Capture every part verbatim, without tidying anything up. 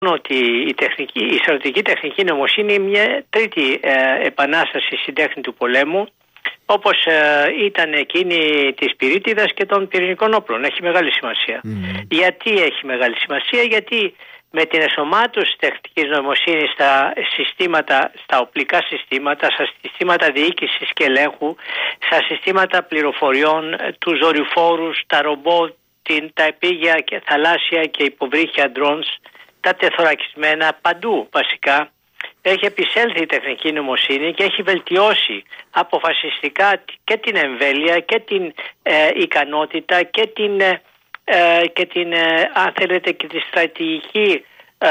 ότι η, τεχνική, η στρατιωτική τεχνική νοημοσύνη είναι μια τρίτη ε, επανάσταση στην τέχνη του πολέμου, όπως ε, ήταν εκείνη της πυρίτιδας και των πυρηνικών όπλων. Έχει μεγάλη σημασία. Mm. Γιατί έχει μεγάλη σημασία? Γιατί με την ενσωμάτωση τεχνικής νοημοσύνης στα συστήματα, στα οπλικά συστήματα, στα συστήματα διοίκησης και ελέγχου, στα συστήματα πληροφοριών, τους δορυφόρους, τα ρομπότ, τα επίγεια και θαλάσσια και υποβρύχια drones, τα τεθωρακισμένα, παντού βασικά έχει επισέλθει η τεχνική νοημοσύνη και έχει βελτιώσει αποφασιστικά και την εμβέλεια και την ε, ικανότητα και την, ε, και την ε, αν θέλετε και τη στρατηγική ε,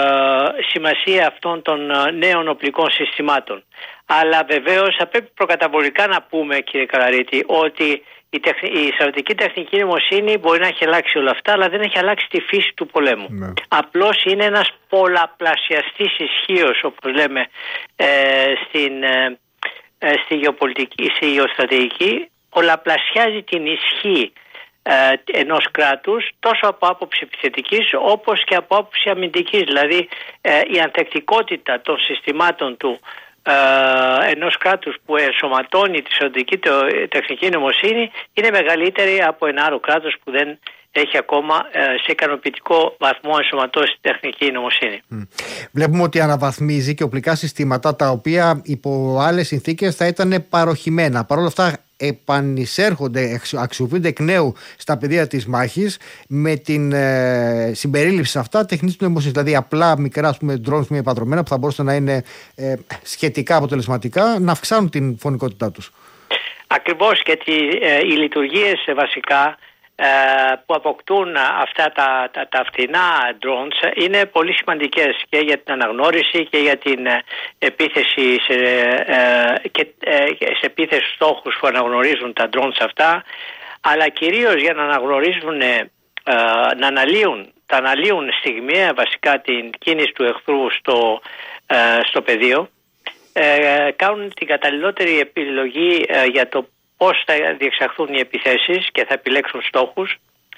σημασία αυτών των νέων οπλικών συστημάτων. Αλλά βεβαίως θα πρέπει προκαταβολικά να πούμε, κύριε Καλαρίτη, ότι η, τεχνη, η στρατιωτική τεχνική νοημοσύνη μπορεί να έχει αλλάξει όλα αυτά, αλλά δεν έχει αλλάξει τη φύση του πολέμου. Ναι. Απλώς είναι ένας πολλαπλασιαστής ισχύος, όπως λέμε, ε, στην, ε, στη γεωπολιτική, στη γεωστρατηγική, πολλαπλασιάζει την ισχύ ε, ενός κράτους τόσο από άποψη επιθετικής όπως και από άποψη αμυντικής. Δηλαδή ε, η ανθεκτικότητα των συστημάτων του Uh, ενός κράτους που ενσωματώνει τη στρατιωτική τεχνική νοημοσύνη είναι μεγαλύτερη από ένα άλλο κράτος που δεν έχει ακόμα uh, σε ικανοποιητικό βαθμό ενσωματώσει τη τεχνική νοημοσύνη. Mm. Βλέπουμε ότι αναβαθμίζει και οπλικά συστήματα τα οποία υπό άλλες συνθήκες θα ήταν παροχημένα. Παρ' όλα αυτά επανεισέρχονται, αξιοποιούνται εκ νέου στα πεδία της μάχης με την ε, συμπερίληψη σε αυτά τεχνικής νοημοσύνης. Δηλαδή απλά μικρά drones μη επανδρομένα που θα μπορούσαν να είναι ε, σχετικά αποτελεσματικά, να αυξάνουν την φωνικότητά τους. Ακριβώς, γιατί ε, οι λειτουργίες ε, βασικά ε, που αποκτούν αυτά τα, τα, τα φτηνά drones είναι πολύ σημαντικές και για την αναγνώριση και για την ε, επίθεση σε, ε, και, ε, σε επίθεση στόχους που αναγνωρίζουν τα drones αυτά, αλλά κυρίως για να αναγνωρίζουν, ε, να αναλύουν, τα αναλύουν στιγμιαία βασικά την κίνηση του εχθρού στο, ε, στο πεδίο, ε, κάνουν την καταλληλότερη επιλογή ε, για το πώς θα διεξαχθούν οι επιθέσεις και θα επιλέξουν στόχους.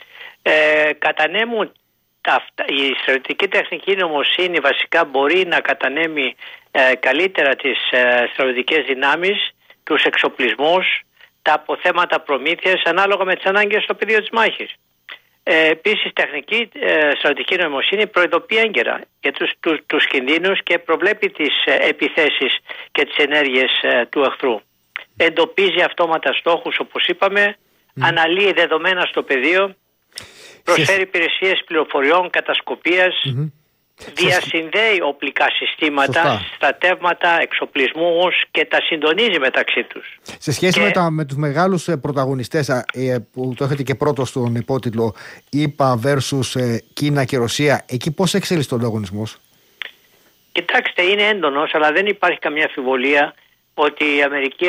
Ε, κατανέμουν τα, η στρατιωτική τεχνική νοημοσύνη βασικά μπορεί να κατανέμει ε, καλύτερα τις ε, στρατιωτικές δυνάμεις, τους εξοπλισμούς, τα αποθέματα προμήθειας ανάλογα με τις ανάγκες στο πεδίο της μάχης. Ε, επίσης, τεχνική ε, στρατιωτική νοημοσύνη προειδοποιεί έγκαιρα για τους, τους, τους κινδύνους και προβλέπει τις ε, επιθέσεις και τις ενέργειες ε, του εχθρού. Εντοπίζει αυτόματα στόχους, όπως είπαμε, mm. αναλύει δεδομένα στο πεδίο, προσφέρει υπηρεσίες πληροφοριών, κατασκοπίας, mm-hmm. διασυνδέει οπλικά συστήματα, Σωστά. στρατεύματα, εξοπλισμούς και τα συντονίζει μεταξύ τους. Σε σχέση και... με, τα, με τους μεγάλους πρωταγωνιστές που το έχετε και πρώτο στον υπότιτλο, ΗΠΑ versus Κίνα και Ρωσία, εκεί πώς εξελίσσεται ο ανταγωνισμός? Κοιτάξτε, είναι έντονος, αλλά δεν υπάρχει καμία αμφιβολία ότι η Αμερική,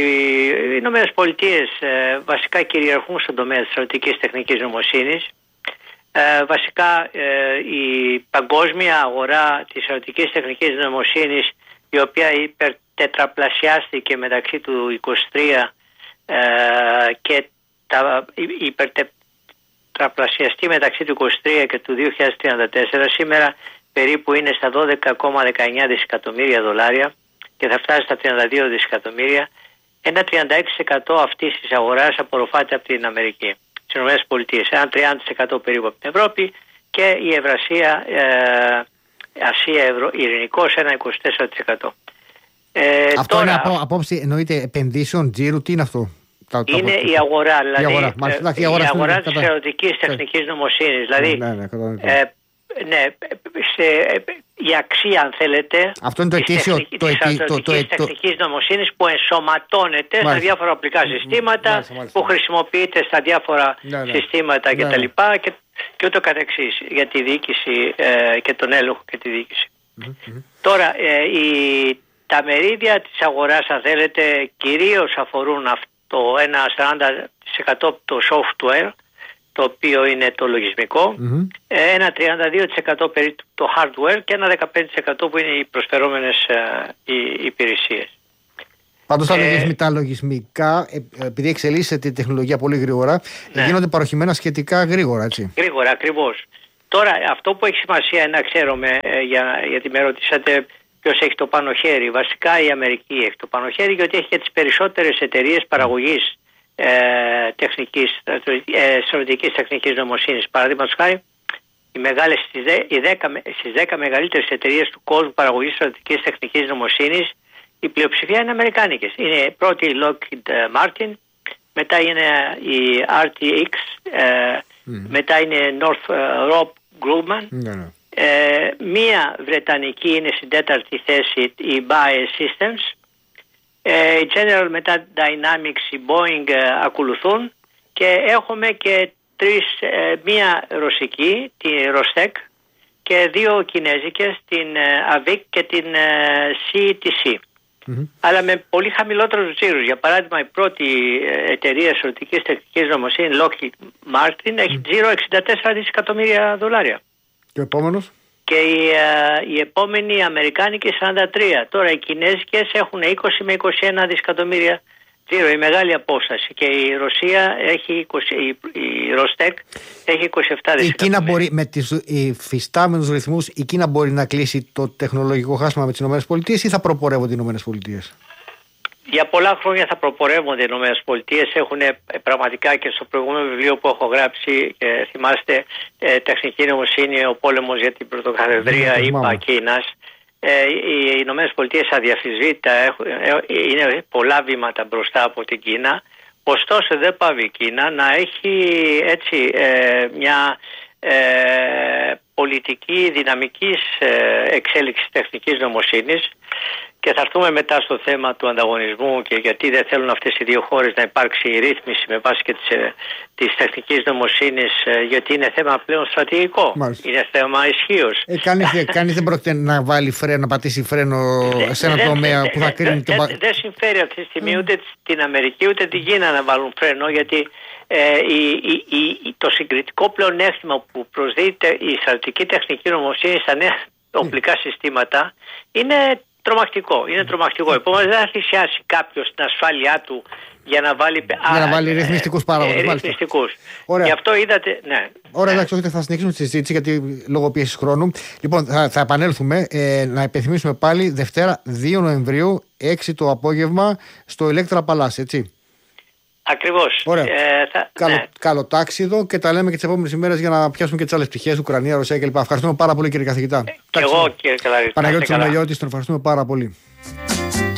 οι Ηνωμένες Πολιτείες ε, βασικά κυριαρχούν στον τομέα της στρατιωτικής τεχνικής νοημοσύνης. Ε, βασικά ε, η παγκόσμια αγορά της στρατιωτικής τεχνικής νοημοσύνης, η οποία υπερτετραπλασιάστηκε μεταξύ του είκοσι τρία ε, και τα υπερτετραπλασιαστεί μεταξύ του είκοσι τρία και του δύο χιλιάδες τριάντα τέσσερα, σήμερα περίπου είναι στα δώδεκα κόμμα δεκαεννιά δισεκατομμύρια δολάρια και θα φτάσει στα τριάντα δύο δισεκατομμύρια. Ένα τριάντα έξι τοις εκατό αυτής της αγοράς απορροφάται από την Αμερική, τις ΗΠΑ, ένα τριάντα τοις εκατό περίπου από την Ευρώπη και η Ευρασία, ε, Ασία, Ευρω, Ειρηνικός ένα είκοσι τέσσερα τοις εκατό. Ε, αυτό τώρα, είναι από, απόψη, εννοείται επενδύσεων, τζίρου, τι είναι αυτό? Τα, είναι τα, η αγορά, δηλαδή η αγορά, μάλιστα, η αγορά, η αγορά της στρατιωτικής κατα... τεχνικής νοημοσύνης. Δηλαδή, ναι, ναι, ναι, ε, ναι, σε, η αξία, αν θέλετε, αυτό είναι το ετήσιο, της στρατιωτικής τεχνικής νοημοσύνης που ενσωματώνεται μάλιστα. στα διάφορα οπλικά συστήματα, μάλιστα, μάλιστα. που χρησιμοποιείται στα διάφορα ναι, ναι. συστήματα ναι, κτλ. Ναι. Και, και ούτω καθεξής για τη διοίκηση ε, και τον έλεγχο και τη διοίκηση. Mm-hmm. Τώρα, ε, η, τα μερίδια της αγοράς, αν θέλετε, κυρίως αφορούν αυτό, ένα σαράντα τοις εκατό το software, το οποίο είναι το λογισμικό, mm-hmm. ένα τριάντα δύο τοις εκατό περίπου το hardware και ένα δεκαπέντε τοις εκατό που είναι οι προσφερόμενες uh, οι υπηρεσίες. Πάντως τα, ε, τα λογισμικά, επειδή εξελίσσεται η τεχνολογία πολύ γρήγορα, ναι. γίνονται παροχημένα σχετικά γρήγορα, έτσι. Γρήγορα, ακριβώς. Τώρα αυτό που έχει σημασία να ξέρουμε, ε, για, γιατί με ρωτήσατε ποιος έχει το πάνω χέρι. Βασικά η Αμερική έχει το πάνω χέρι, γιατί έχει και τις περισσότερες εταιρείες παραγωγής ε, τεχνικής, ε, στρατιωτικής τεχνικής νοημοσύνης. Παραδείγματος χάρη, οι μεγάλες, οι δέκα, στις δέκα μεγαλύτερες εταιρείες του κόσμου παραγωγής στρατιωτικής τεχνικής νοημοσύνης, η πλειοψηφία είναι αμερικάνικες. Είναι πρώτη η Lockheed Martin, μετά είναι η αρ τι εξ, ε, mm. μετά είναι Northrop Grumman. Mm. Ε, μία βρετανική είναι στην τέταρτη θέση, η Bae Systems. Ε, η General, μετά Dynamics, η Boeing ε, ακολουθούν, και έχουμε και τρεις, ε, μία ρωσική, τη Rostec, και δύο κινέζικες, την ε, Avic και την ε, σι τι σι. Mm-hmm. Αλλά με πολύ χαμηλότερους τζίρους. Για παράδειγμα, η πρώτη ε, εταιρεία στρατιωτικής τεχνικής νοημοσύνης, Lockheed Martin, έχει τζίρο εξήντα τέσσερα δισεκατομμύρια δολάρια. Και ο επόμενος? Και η, ε, η επόμενη αμερικάνικη σαράντα τρία. Τώρα οι κινέζικες έχουν είκοσι με είκοσι ένα δισεκατομμύρια τζίρο, η μεγάλη απόσταση. Και η Ρωσία έχει είκοσι, η, η Ροστέκ έχει είκοσι επτά δισεκατομμύρια. Η Κίνα μπορεί, με τις υφιστάμενους ρυθμούς, η Κίνα μπορεί να κλείσει το τεχνολογικό χάσμα με τις ΗΠΑ ή θα προπορεύονται οι ΗΠΑ? Για πολλά χρόνια θα προπορεύονται οι ΗΠΑ. Έχουν πραγματικά, και στο προηγούμενο βιβλίο που έχω γράψει, ε, θυμάστε, ε, τεχνική νοημοσύνη, ο πόλεμος για την πρωτοκαθεδρία, είπα Κίνας. Ε, οι Ηνωμένες Πολιτείες αδιαφυσβήτητα είναι πολλά βήματα μπροστά από την Κίνα. Ωστόσο δεν πάβει η Κίνα να έχει έτσι ε, μια ε, πολιτική δυναμικής ε, εξέλιξης τεχνικής νοημοσύνης. Και θα έρθουμε μετά στο θέμα του ανταγωνισμού και γιατί δεν θέλουν αυτές οι δύο χώρες να υπάρξει ρύθμιση με βάση και της, της τεχνικής νοημοσύνης, γιατί είναι θέμα πλέον στρατηγικό. Μάλιστα. Είναι θέμα ισχύως. Ε, κανείς, κανείς δεν πρόκειται να βάλει φρένο, να πατήσει φρένο σε ένα τομέα που θα κρίνει δεν το... Δεν δε συμφέρει αυτή τη στιγμή ούτε την Αμερική ούτε την Κίνα να βάλουν φρένο, γιατί ε, η, η, η, το συγκριτικό πλεονέκτημα που προσδίδεται η στρατηγική τεχνική νοημοσύνη στα νέα οπλικά συστήματα είναι τρομακτικό. Είναι τρομακτικό. Επομένως δεν θα θυσιάσει κάποιος την ασφάλειά του για να βάλει, για να βάλει ρυθμιστικούς παράγοντες. Ε, ρυθμιστικούς. Γι' αυτό είδατε. Ναι. Ωραία, εντάξει, θα συνεχίσουμε τη συζήτηση γιατί λόγω πίεσης χρόνου. Λοιπόν, θα, θα επανέλθουμε. Ε, να υπενθυμίσουμε πάλι Δευτέρα δύο Νοεμβρίου, έξι το απόγευμα, στο Electra Palace, έτσι. Ακριβώς. Ωραία. Ε, θα, καλό, ναι. καλό τάξιδο, και τα λέμε και τις επόμενες ημέρες για να πιάσουμε και τις άλλες πτυχές, Ουκρανία, Ρωσία κλπ. Ευχαριστούμε πάρα πολύ, κύριε καθηγητά. Ε, και εγώ, κύριε Καλαρίτ. Παναγιώτης Ομελιώτης, τον ευχαριστούμε πάρα πολύ.